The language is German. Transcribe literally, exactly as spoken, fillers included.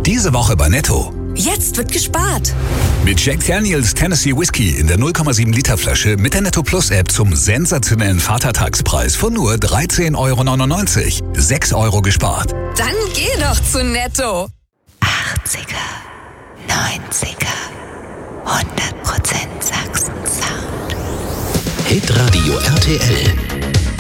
Diese Woche bei Netto. Jetzt wird gespart. Mit Jack Daniels Tennessee Whiskey in der null Komma sieben Liter Flasche mit der Netto Plus App zum sensationellen Vatertagspreis von nur dreizehn Euro neunundneunzig. sechs Euro gespart. Dann geh doch zu Netto. achtziger, neunziger, hundert Prozent Sachsen-Sound. Hitradio R T L.